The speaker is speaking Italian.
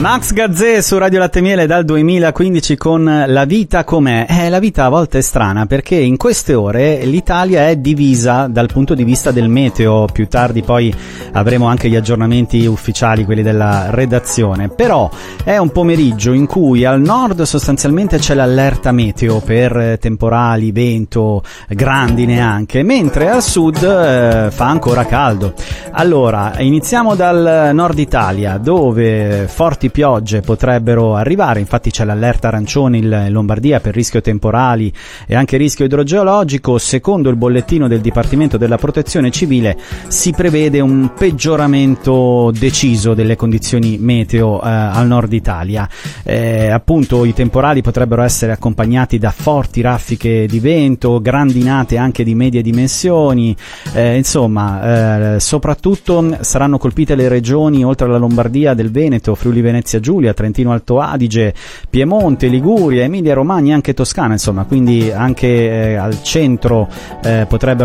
Max Gazzè su Radio Latte Miele dal 2015 con La vita com'è. La vita a volte è strana perché in queste ore l'Italia è divisa dal punto di vista del meteo. Più tardi poi avremo anche gli aggiornamenti ufficiali, quelli della redazione. Però è un pomeriggio in cui al nord sostanzialmente c'è l'allerta meteo per temporali, vento, grandine anche, mentre al sud fa ancora caldo. Allora, iniziamo dal nord Italia, dove forti piogge potrebbero arrivare. Infatti c'è l'allerta arancione in Lombardia per rischio temporali e anche rischio idrogeologico. Secondo il bollettino del Dipartimento della Protezione Civile si prevede un peggioramento deciso delle condizioni meteo al nord Italia. Appunto i temporali potrebbero essere accompagnati da forti raffiche di vento, grandinate anche di medie dimensioni, soprattutto saranno colpite le regioni oltre alla Lombardia del Veneto, Friuli Venezia Giulia, Trentino Alto Adige, Piemonte, Liguria, Emilia Romagna e anche Toscana, quindi anche al centro potrebbero